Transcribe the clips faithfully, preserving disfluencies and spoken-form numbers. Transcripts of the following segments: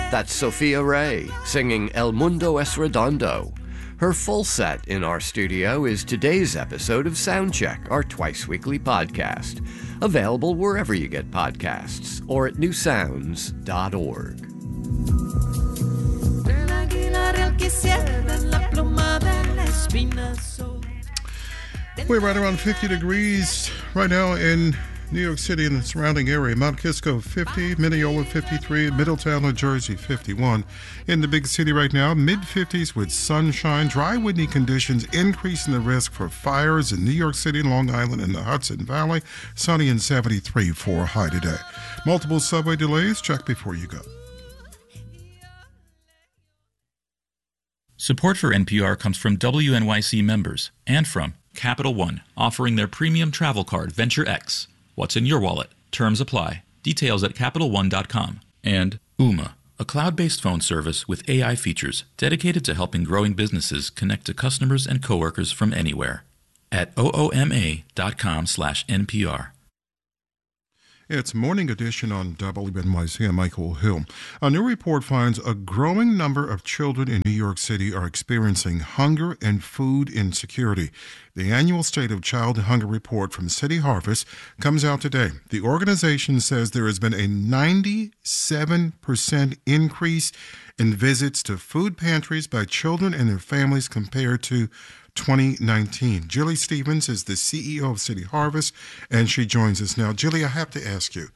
That's Sophia Ray singing El Mundo es Redondo. Her full set in our studio is today's episode of Soundcheck, our twice-weekly podcast, available wherever you get podcasts or at new sounds dot org. We're right around fifty degrees right now in New York City and the surrounding area. Mount Kisco, fifty, Mineola, fifty-three, Middletown, New Jersey, fifty-one. In the big city right now, mid-fifties with sunshine. Dry, windy conditions increasing the risk for fires in New York City, Long Island, and the Hudson Valley. Sunny and seventy-three for a high today. Multiple subway delays. Check before you go. Support for N P R comes from W N Y C members and from Capital One, offering their premium travel card, Venture X. What's in your wallet? Terms apply. Details at Capital One dot com. And Ooma, a cloud-based phone service with A I features dedicated to helping growing businesses connect to customers and coworkers from anywhere. At ooma dot com slash N P R. It's Morning Edition on W N Y C. I'm Michael Hill. A new report finds a growing number of children in New York City are experiencing hunger and food insecurity. The annual State of Child Hunger Report from City Harvest comes out today. The organization says there has been a ninety-seven percent increase in visits to food pantries by children and their families compared to twenty nineteen. Jilly Stevens is the C E O of City Harvest, and she joins us now. Jilly, I have to ask you,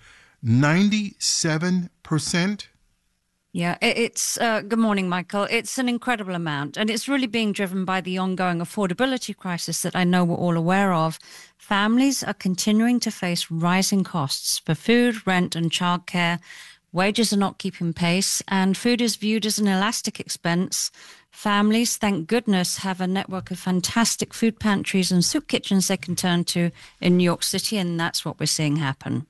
ninety-seven percent? Yeah, it's, uh, good morning, Michael. It's an incredible amount, and it's really being driven by the ongoing affordability crisis that I know we're all aware of. Families are continuing to face rising costs for food, rent, and childcare. Wages are not keeping pace, and food is viewed as an elastic expense. Families, thank goodness, have a network of fantastic food pantries and soup kitchens they can turn to in New York City, and that's what we're seeing happen.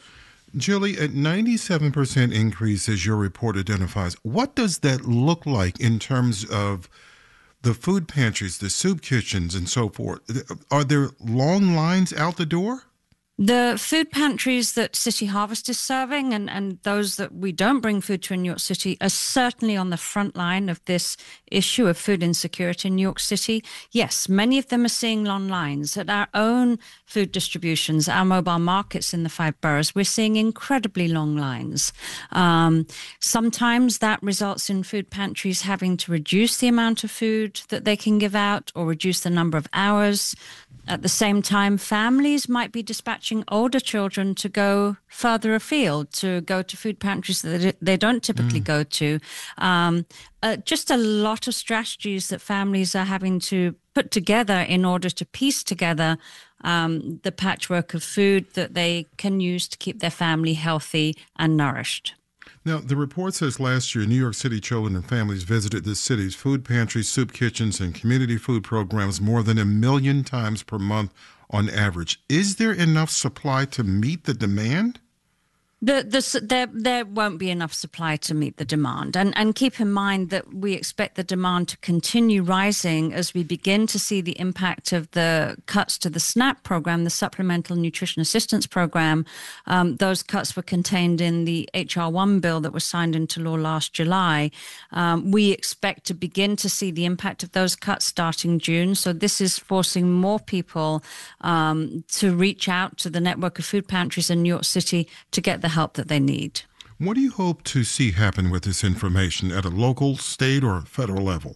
Jilly, at ninety-seven percent increase, as your report identifies, what does that look like in terms of the food pantries, the soup kitchens, and so forth? Are there long lines out the door? The food pantries that City Harvest is serving and, and those that we don't bring food to in New York City are certainly on the front line of this issue of food insecurity in New York City. Yes, many of them are seeing long lines. At our own food distributions, our mobile markets in the five boroughs, we're seeing incredibly long lines. Um, sometimes that results in food pantries having to reduce the amount of food that they can give out or reduce the number of hours. At the same time, families might be dispatching older children to go further afield, to go to food pantries that they don't typically mm. go to. Um, uh, just a lot of strategies that families are having to put together in order to piece together um, the patchwork of food that they can use to keep their family healthy and nourished. Now, the report says last year, New York City children and families visited the city's food pantries, soup kitchens, and community food programs more than a million times per month on average. Is there enough supply to meet the demand? The, the, there, there won't be enough supply to meet the demand. And, and keep in mind that we expect the demand to continue rising as we begin to see the impact of the cuts to the SNAP program, the Supplemental Nutrition Assistance Program. Um, those cuts were contained in the H R one bill that was signed into law last July. Um, we expect to begin to see the impact of those cuts starting June. So this is forcing more people um, to reach out to the network of food pantries in New York City to get the help that they need. What do you hope to see happen with this information at a local, state, or federal level?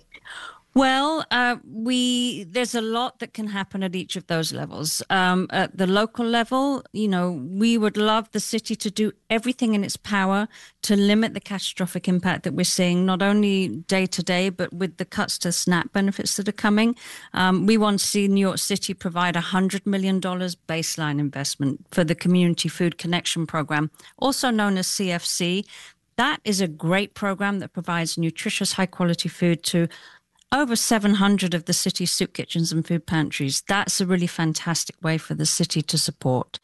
Well, uh, we there's a lot that can happen at each of those levels. Um, at the local level, you know, we would love the city to do everything in its power to limit the catastrophic impact that we're seeing, not only day to day, but with the cuts to SNAP benefits that are coming. Um, we want to see New York City provide one hundred million dollars baseline investment for the Community Food Connection Program, also known as C F C. That is a great program that provides nutritious, high-quality food to over seven hundred of the city's soup kitchens and food pantries. That's a really fantastic way for the city to support.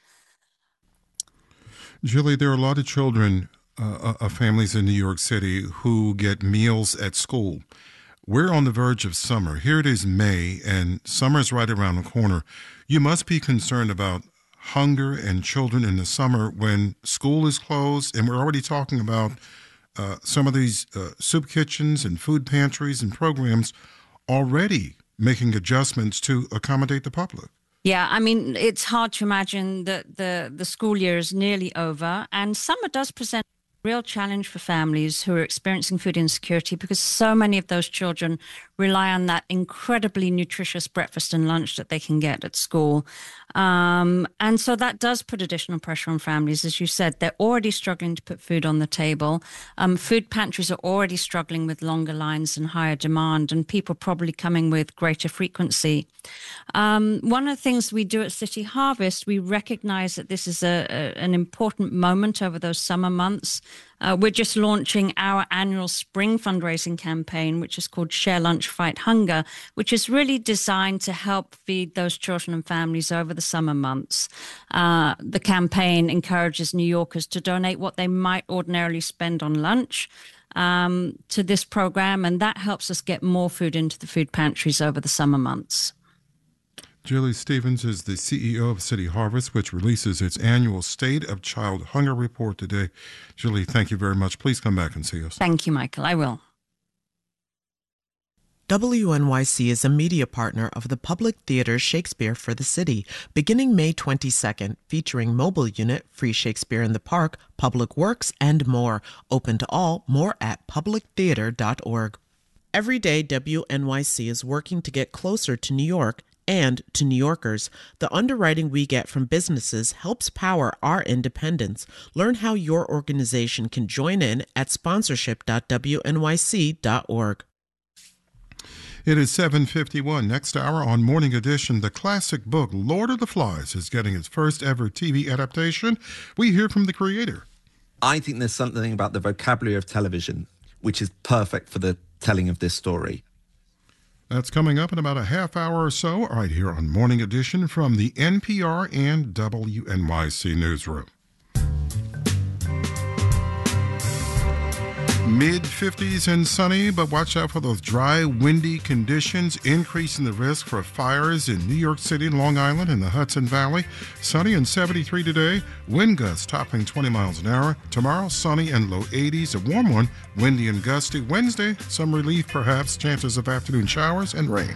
Jilly, there are a lot of children, uh, of families in New York City who get meals at school. We're on the verge of summer. Here it is May, and summer's right around the corner. You must be concerned about hunger and children in the summer when school is closed, and we're already talking about uh, some of these uh, soup kitchens and food pantries and programs already making adjustments to accommodate the public. Yeah, I mean, it's hard to imagine that the, the school year is nearly over, and summer does present a real challenge for families who are experiencing food insecurity because so many of those children rely on that incredibly nutritious breakfast and lunch that they can get at school. Um, and so that does put additional pressure on families. As you said, they're already struggling to put food on the table. Um, food pantries are already struggling with longer lines and higher demand, and people probably coming with greater frequency. Um, one of the things we do at City Harvest, we recognize that this is a, a, an important moment over those summer months. Uh, we're just launching our annual spring fundraising campaign, which is called Share Lunch, Fight Hunger, which is really designed to help feed those children and families over the summer months. Uh, the campaign encourages New Yorkers to donate what they might ordinarily spend on lunch um, to this program, and that helps us get more food into the food pantries over the summer months. Julie Stevens is the C E O of City Harvest, which releases its annual State of Child Hunger report today. Julie, thank you very much. Please come back and see us. Thank you, Michael. I will. W N Y C is a media partner of the Public Theater Shakespeare for the City, beginning May twenty-second, featuring mobile unit, free Shakespeare in the Park, public works, and more. Open to all, more at public theater dot org. Every day, W N Y C is working to get closer to New York and to New Yorkers. The underwriting we get from businesses helps power our independence. Learn how your organization can join in at sponsorship dot w n y c dot org. It is seven fifty-one. Next hour on Morning Edition, the classic book Lord of the Flies is getting its first ever T V adaptation. We hear from the creator. I think there's something about the vocabulary of television which is perfect for the telling of this story. That's coming up in about a half hour or so, right here on Morning Edition from the N P R and W N Y C Newsroom. mid fifties and sunny, but watch out for those dry, windy conditions, increasing the risk for fires in New York City, Long Island, and the Hudson Valley. Sunny and seventy-three today, wind gusts topping twenty miles an hour. Tomorrow, sunny and low eighties, a warm one, windy and gusty. Wednesday, some relief perhaps, chances of afternoon showers and rain.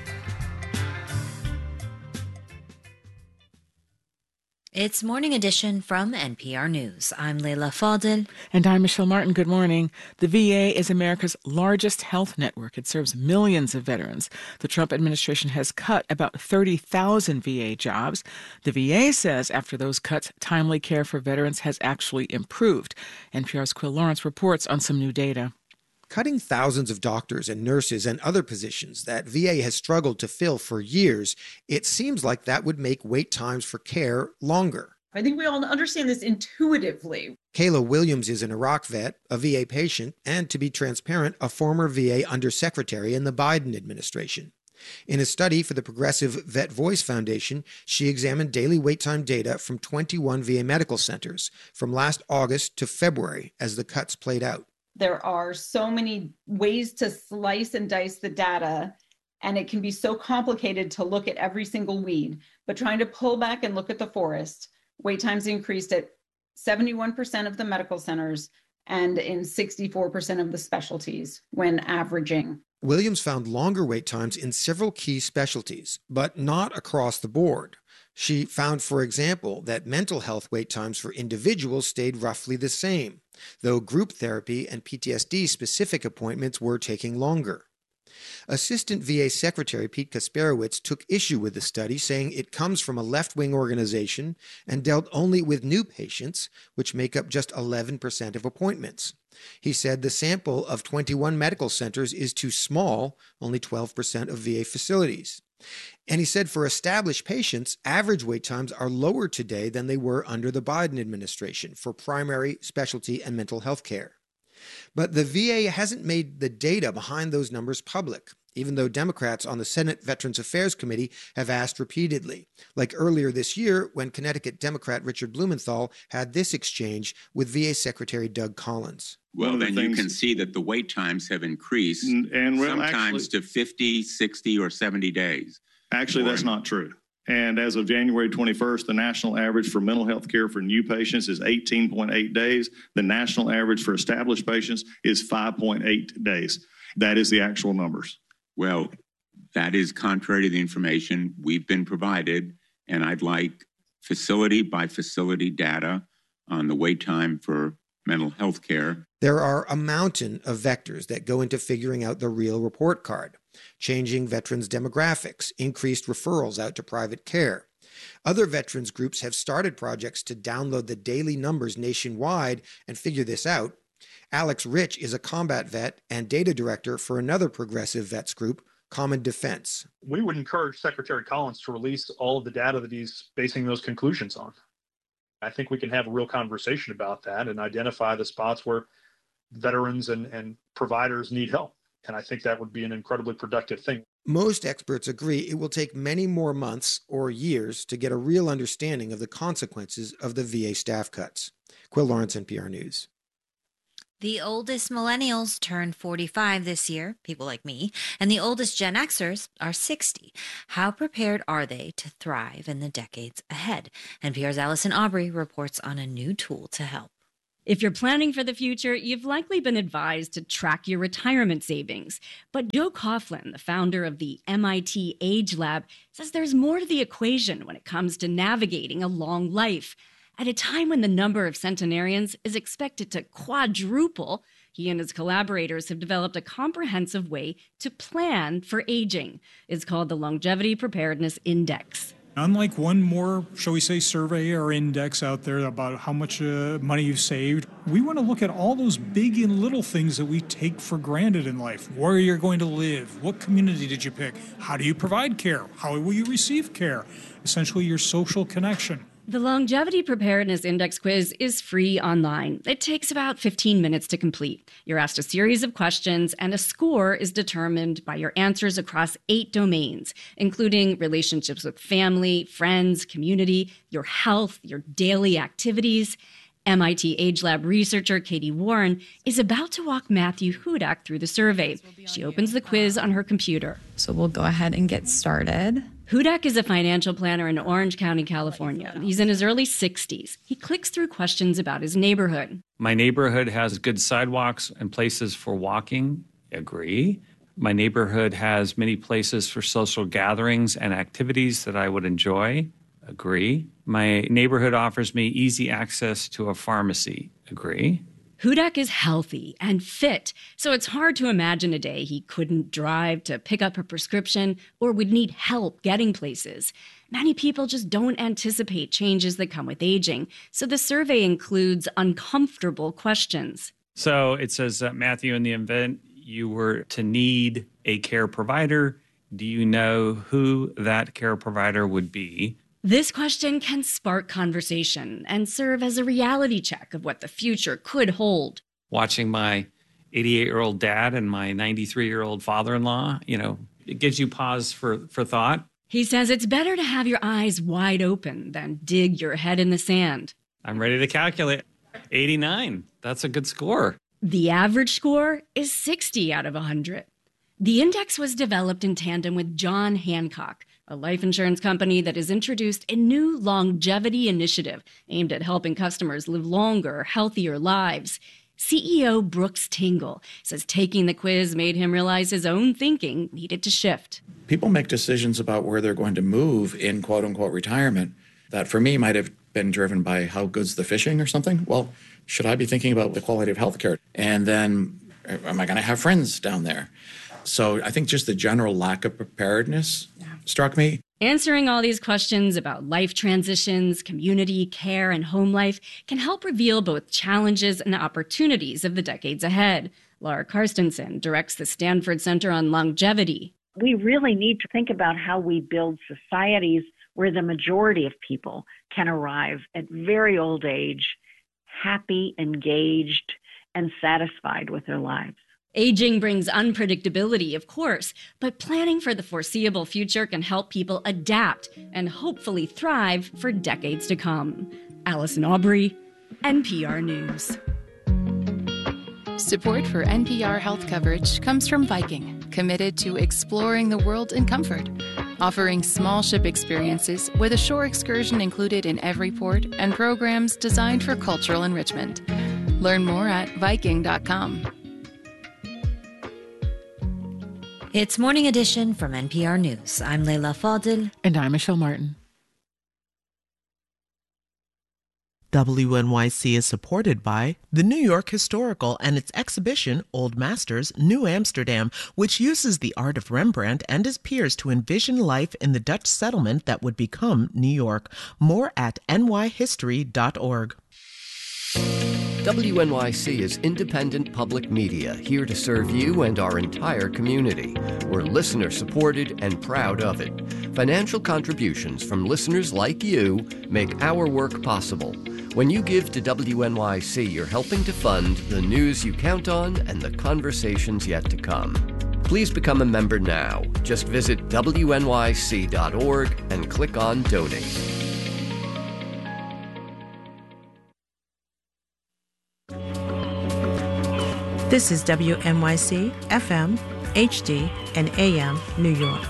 It's Morning Edition from N P R News. I'm Leila Fadel. And I'm Michelle Martin. Good morning. The V A is America's largest health network. It serves millions of veterans. The Trump administration has cut about thirty thousand V A jobs. The V A says after those cuts, timely care for veterans has actually improved. N P R's Quill Lawrence reports on some new data. Cutting thousands of doctors and nurses and other positions that V A has struggled to fill for years, it seems like that would make wait times for care longer. I think we all understand this intuitively. Kayla Williams is an Iraq vet, a V A patient, and, to be transparent, a former V A undersecretary in the Biden administration. In a study for the Progressive Vet Voice Foundation, she examined daily wait time data from twenty-one V A medical centers from last August to February as the cuts played out. There are so many ways to slice and dice the data, and it can be so complicated to look at every single weed. But trying to pull back and look at the forest, wait times increased at seventy-one percent of the medical centers and in sixty-four percent of the specialties when averaging. Williams found longer wait times in several key specialties, but not across the board. She found, for example, that mental health wait times for individuals stayed roughly the same, though group therapy and P T S D-specific appointments were taking longer. Assistant V A Secretary Pete Kasperowicz took issue with the study, saying it comes from a left-wing organization and dealt only with new patients, which make up just eleven percent of appointments. He said the sample of twenty-one medical centers is too small, only twelve percent of V A facilities. And he said for established patients, average wait times are lower today than they were under the Biden administration for primary, specialty, and mental health care. But the V A hasn't made the data behind those numbers public, even though Democrats on the Senate Veterans Affairs Committee have asked repeatedly, like earlier this year when Connecticut Democrat Richard Blumenthal had this exchange with V A Secretary Doug Collins. Well, then you can see that the wait times have increased, and, and well, sometimes actually, to fifty, sixty, or seventy days. Actually, that's not true. And as of January twenty-first, the national average for mental health care for new patients is eighteen point eight days. The national average for established patients is five point eight days. That is the actual numbers. Well, that is contrary to the information we've been provided, and I'd like facility by facility data on the wait time for mental health care. There are a mountain of vectors that go into figuring out the real report card. Changing veterans' demographics, increased referrals out to private care. Other veterans groups have started projects to download the daily numbers nationwide and figure this out. Alex Rich is a combat vet and data director for another progressive vets group, Common Defense. We would encourage Secretary Collins to release all of the data that he's basing those conclusions on. I think we can have a real conversation about that and identify the spots where veterans and, and providers need help. And I think that would be an incredibly productive thing. Most experts agree it will take many more months or years to get a real understanding of the consequences of the V A staff cuts. Quill Lawrence, N P R News. The oldest millennials turned forty-five this year, people like me, and the oldest Gen Xers are sixty. How prepared are they to thrive in the decades ahead? N P R's Allison Aubrey reports on a new tool to help. If you're planning for the future, you've likely been advised to track your retirement savings. But Joe Coughlin, the founder of the M I T Age Lab, says there's more to the equation when it comes to navigating a long life. At a time when the number of centenarians is expected to quadruple, he and his collaborators have developed a comprehensive way to plan for aging. It's called the Longevity Preparedness Index. Unlike one more, shall we say, survey or index out there about how much uh, money you've saved, we want to look at all those big and little things that we take for granted in life. Where you're going to live, what community did you pick, how do you provide care, how will you receive care, essentially your social connection. The Longevity Preparedness Index quiz is free online. It takes about fifteen minutes to complete. You're asked a series of questions, and a score is determined by your answers across eight domains, including relationships with family, friends, community, your health, your daily activities. M I T Age Lab researcher Katie Warren is about to walk Matthew Hudak through the survey. She opens the quiz on her computer. So we'll go ahead and get started. Hudak is a financial planner in Orange County, California. He's in his early sixties. He clicks through questions about his neighborhood. My neighborhood has good sidewalks and places for walking. Agree. My neighborhood has many places for social gatherings and activities that I would enjoy. Agree. My neighborhood offers me easy access to a pharmacy. Agree. Hudak is healthy and fit, so it's hard to imagine a day he couldn't drive to pick up a prescription or would need help getting places. Many people just don't anticipate changes that come with aging, so the survey includes uncomfortable questions. So it says, uh, Matthew, in the event you were to need a care provider, do you know who that care provider would be? This question can spark conversation and serve as a reality check of what the future could hold. Watching my eighty-eight-year-old dad and my ninety-three-year-old father-in-law, you know, it gives you pause for, for thought. He says it's better to have your eyes wide open than dig your head in the sand. I'm ready to calculate. eighty-nine. That's a good score. The average score is sixty out of one hundred. The index was developed in tandem with John Hancock, a life insurance company that has introduced a new longevity initiative aimed at helping customers live longer, healthier lives. C E O Brooks Tingle says taking the quiz made him realize his own thinking needed to shift. People make decisions about where they're going to move in quote-unquote retirement that for me might have been driven by how good's the fishing or something. Well, should I be thinking about the quality of healthcare? And then am I going to have friends down there? So I think just the general lack of preparedness struck me. Answering all these questions about life transitions, community, care, and home life can help reveal both challenges and opportunities of the decades ahead. Laura Karstensen directs the Stanford Center on Longevity. We really need to think about how we build societies where the majority of people can arrive at very old age, happy, engaged, and satisfied with their lives. Aging brings unpredictability, of course, but planning for the foreseeable future can help people adapt and hopefully thrive for decades to come. Allison Aubrey, N P R News. Support for N P R health coverage comes from Viking, committed to exploring the world in comfort. offering small ship experiences with a shore excursion included in every port and programs designed for cultural enrichment. Learn more at Viking dot com. It's Morning Edition from N P R News. I'm Leila Fadil. And I'm Michelle Martin. W N Y C is supported by the New York Historical and its exhibition, Old Masters, New Amsterdam, which uses the art of Rembrandt and his peers to envision life in the Dutch settlement that would become New York. More at N Y history dot org. W N Y C is independent public media, here to serve you and our entire community. We're listener-supported and proud of it. Financial contributions from listeners like you make our work possible. When you give to W N Y C, you're helping to fund the news you count on and the conversations yet to come. Please become a member now. Just visit W N Y C dot org and click on Donate. This is W N Y C, F M, H D, and A M, New York.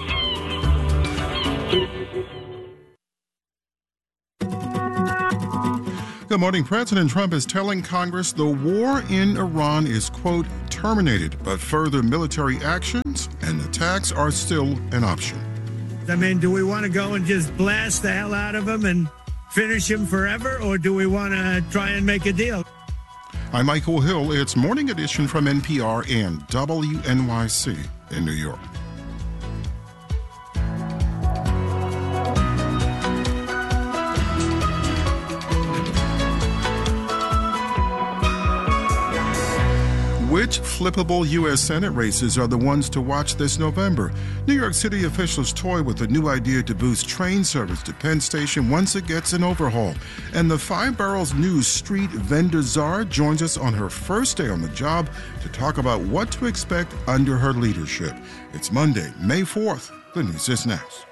Good morning. President Trump is telling Congress the war in Iran is, quote, terminated, but further military actions and attacks are still an option. I mean, do we want to go and just blast the hell out of them and finish them forever, or do we want to try and make a deal? I'm Michael Hill. It's Morning Edition from N P R and W N Y C in New York. Which flippable U S Senate races are the ones to watch this November? New York City officials toy with a new idea to boost train service to Penn Station once it gets an overhaul. And the Five Boroughs News street vendor czar joins us on her first day on the job to talk about what to expect under her leadership. It's Monday, May fourth. The news is next.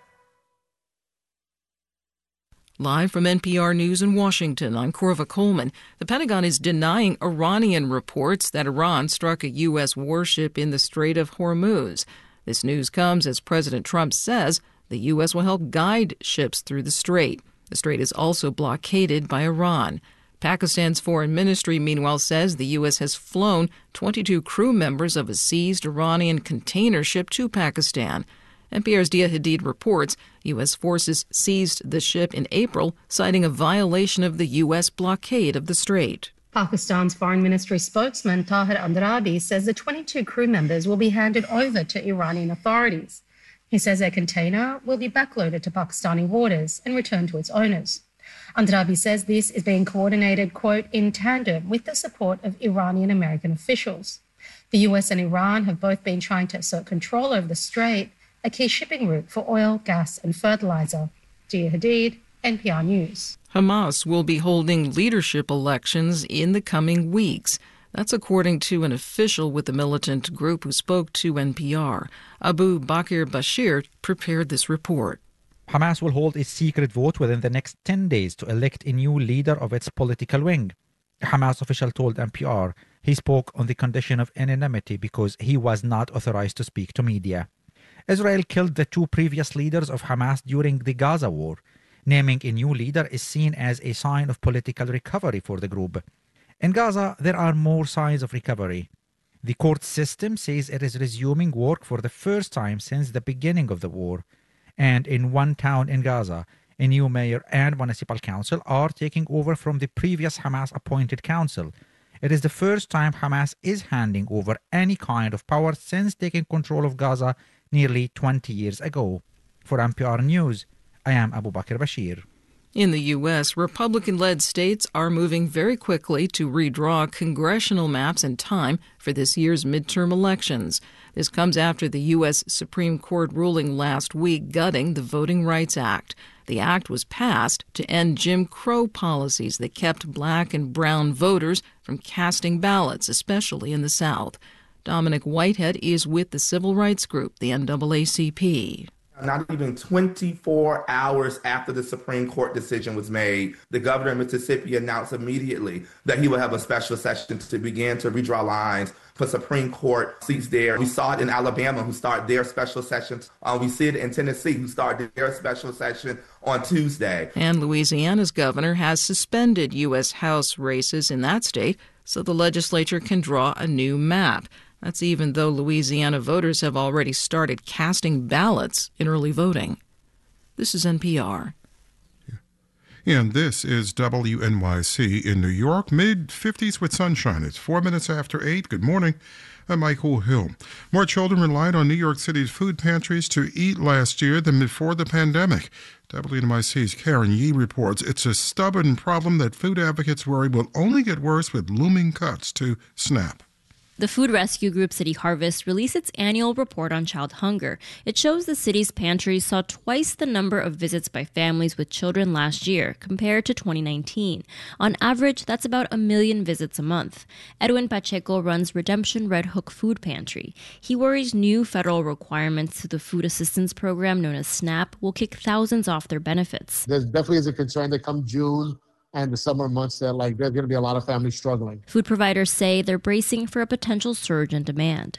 Live from N P R News in Washington, I'm Corva Coleman. The Pentagon is denying Iranian reports that Iran struck a U S warship in the Strait of Hormuz. This news comes as President Trump says the U S will help guide ships through the strait. The strait is also blockaded by Iran. Pakistan's foreign ministry, meanwhile, says the U S has flown twenty-two crew members of a seized Iranian container ship to Pakistan. N P R's Dia Hadid reports U S forces seized the ship in April, citing a violation of the U S blockade of the strait. Pakistan's foreign ministry spokesman Tahir Andrabi says the twenty-two crew members will be handed over to Iranian authorities. He says their container will be backloaded to Pakistani waters and returned to its owners. Andrabi says this is being coordinated, quote, in tandem with the support of Iranian American officials. The U S and Iran have both been trying to assert control over the strait, a key shipping route for oil, gas and fertilizer. Dia Hadid, N P R News. Hamas will be holding leadership elections in the coming weeks. That's according to an official with the militant group who spoke to N P R. Abu Bakr Bashir prepared this report. Hamas will hold a secret vote within the next ten days to elect a new leader of its political wing. A Hamas official told N P R he spoke on the condition of anonymity because he was not authorized to speak to media. Israel killed the two previous leaders of Hamas during the Gaza war. Naming a new leader is seen as a sign of political recovery for the group. In Gaza, there are more signs of recovery. The court system says it is resuming work for the first time since the beginning of the war. And in one town in Gaza, a new mayor and municipal council are taking over from the previous Hamas-appointed council. It is the first time Hamas is handing over any kind of power since taking control of Gaza nearly twenty years ago. For N P R News, I am Abu Bakr Bashir. In the U S, Republican-led states are moving very quickly to redraw congressional maps in time for this year's midterm elections. This comes after the U S Supreme Court ruling last week gutting the Voting Rights Act. The act was passed to end Jim Crow policies that kept black and brown voters from casting ballots, especially in the South. Dominic Whitehead is with the civil rights group, the N double A C P. Not even twenty-four hours after the Supreme Court decision was made, the governor of Mississippi announced immediately that he would have a special session to begin to redraw lines for Supreme Court seats there. We saw it in Alabama, who started their special sessions. Uh, we see it in Tennessee, who started their special session on Tuesday. And Louisiana's governor has suspended U S House races in that state so the legislature can draw a new map. That's even though Louisiana voters have already started casting ballots in early voting. This is N P R. And this is W N Y C in New York, mid fifties with sunshine. It's four minutes after eight. Good morning. I'm Michael Hill. More children relied on New York City's food pantries to eat last year than before the pandemic. W N Y C's Karen Yee reports it's a stubborn problem that food advocates worry will only get worse with looming cuts to SNAP. The food rescue group City Harvest released its annual report on child hunger. It shows the city's pantries saw twice the number of visits by families with children last year compared to twenty nineteen. On average, that's about a million visits a month. Edwin Pacheco runs Redemption Red Hook Food Pantry. He worries new federal requirements to the food assistance program known as SNAP will kick thousands off their benefits. There definitely is a concern that come June and the summer months that like there's going to be a lot of families struggling. Food providers say they're bracing for a potential surge in demand.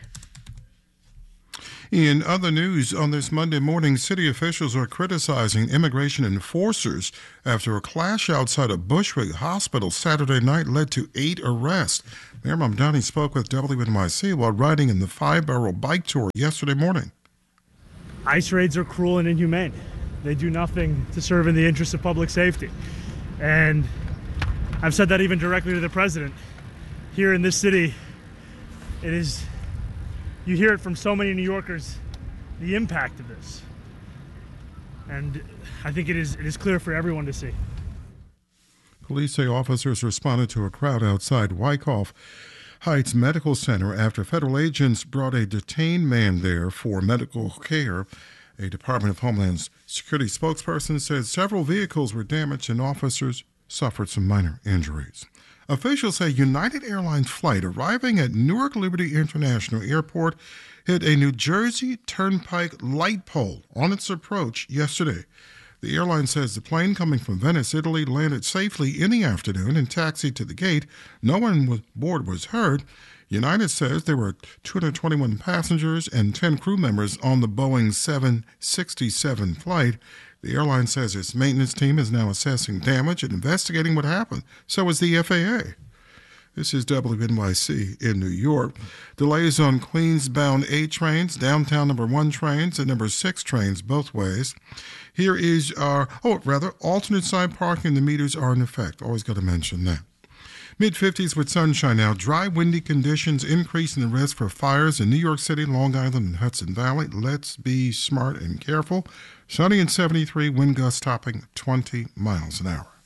In other news, on this Monday morning, city officials are criticizing immigration enforcers after a clash outside a Bushwick hospital Saturday night led to eight arrests. Mayor Mamdani spoke with W N Y C while riding in the five-borough bike tour yesterday morning. ICE raids are cruel and inhumane. They do nothing to serve in the interest of public safety. And I've said that even directly to the president. Here in this city, it is, you hear it from so many New Yorkers, the impact of this. And I think it is, it is clear for everyone to see. Police say officers responded to a crowd outside Wyckoff Heights Medical Center after federal agents brought a detained man there for medical care. A Department of Homeland Security spokesperson said several vehicles were damaged and officers suffered some minor injuries. Officials say United Airlines flight arriving at Newark Liberty International Airport hit a New Jersey Turnpike light pole on its approach yesterday. The airline says the plane coming from Venice, Italy, landed safely in the afternoon and taxied to the gate. No one aboard was hurt. United says there were two hundred twenty-one passengers and ten crew members on the Boeing seven sixty-seven flight. The airline says its maintenance team is now assessing damage and investigating what happened. So is the F A A. This is W N Y C in New York. Delays on Queens-bound A trains, downtown number one trains, and number six trains both ways. Here is our, oh, rather, alternate side parking. The meters are in effect. Always got to mention that. mid fifties with sunshine now. Dry, windy conditions increasing the risk for fires in New York City, Long Island, and Hudson Valley. Let's be smart and careful. Sunny and seventy-three, wind gusts topping twenty miles an hour.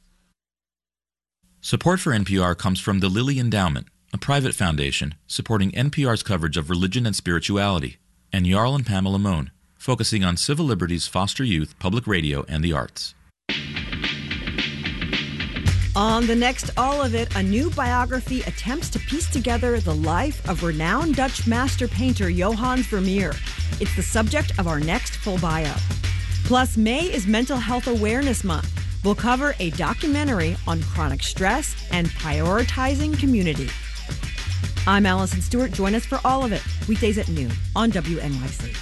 Support for N P R comes from the Lilly Endowment, a private foundation supporting N P R's coverage of religion and spirituality, and Jarl and Pamela Mohn, focusing on civil liberties, foster youth, public radio, and the arts. On the next All of It, a new biography attempts to piece together the life of renowned Dutch master painter Johannes Vermeer. It's the subject of our next full bio. Plus, May is Mental Health Awareness Month. We'll cover a documentary on chronic stress and prioritizing community. I'm Allison Stewart. Join us for All of It, weekdays at noon on W N Y C.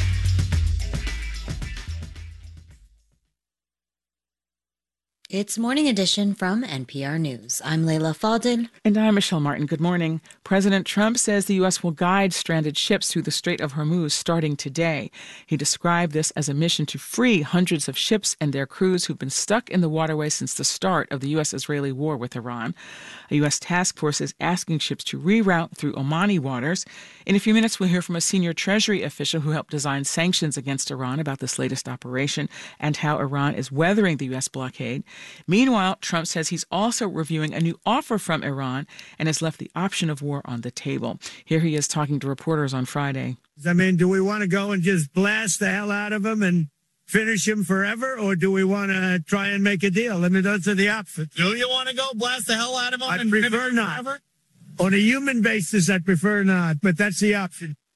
It's Morning Edition from N P R News. I'm Leila Fadel. And I'm Michelle Martin. Good morning. President Trump says the U S will guide stranded ships through the Strait of Hormuz starting today. He described this as a mission to free hundreds of ships and their crews who've been stuck in the waterway since the start of the U S-Israeli war with Iran. A U S task force is asking ships to reroute through Omani waters. In a few minutes, we'll hear from a senior Treasury official who helped design sanctions against Iran about this latest operation and how Iran is weathering the U S blockade. Meanwhile, Trump says he's also reviewing a new offer from Iran and has left the option of war on the table. Here he is talking to reporters on Friday. I mean, do we want to go and just blast the hell out of them and finish him forever, or do we want to try and make a deal? I mean, those are the options. Do you want to go blast the hell out of them? I and prefer not. Forever? On a human basis, I prefer not, but that's the option.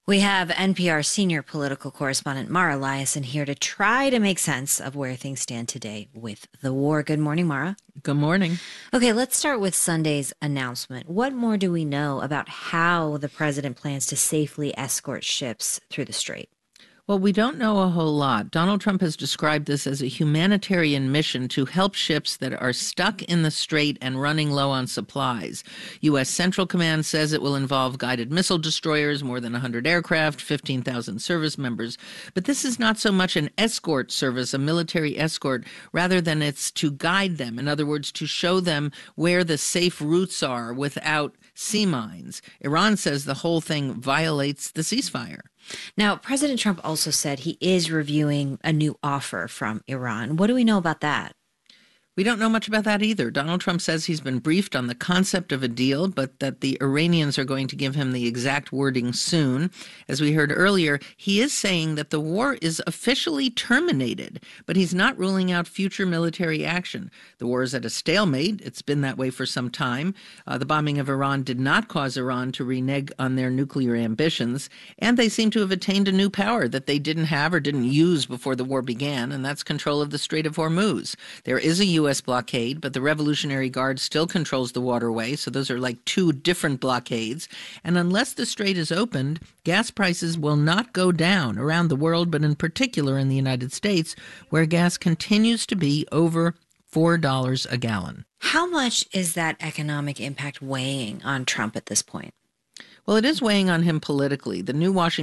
We have N P R senior political correspondent Mara Liasson here to try to make sense of where things stand today with the war. Good morning, Mara. Good morning. Okay, let's start with Sunday's announcement. What more do we know about how the president plans to safely escort ships through the strait? Well, we don't know a whole lot. Donald Trump has described this as a humanitarian mission to help ships that are stuck in the strait and running low on supplies. U S. Central Command says it will involve guided missile destroyers, more than one hundred aircraft, fifteen thousand service members. But this is not so much an escort service, a military escort, rather than it's to guide them. In other words, to show them where the safe routes are without sea mines. Iran says the whole thing violates the ceasefire. Now, President Trump also said he is reviewing a new offer from Iran. What do we know about that? We don't know much about that either. Donald Trump says he's been briefed on the concept of a deal, but that the Iranians are going to give him the exact wording soon. As we heard earlier, he is saying that the war is officially terminated, but he's not ruling out future military action. The war is at a stalemate. It's been that way for some time. Uh, the bombing of Iran did not cause Iran to renege on their nuclear ambitions, and they seem to have attained a new power that they didn't have or didn't use before the war began, and that's control of the Strait of Hormuz. There is a U S blockade, but the Revolutionary Guard still controls the waterway, so those are like two different blockades. And unless the strait is opened, gas prices will not go down around the world, but in particular in the United States, where gas continues to be over four dollars a gallon. How much is that economic impact weighing on Trump at this point? Well, it is weighing on him politically. The new Washington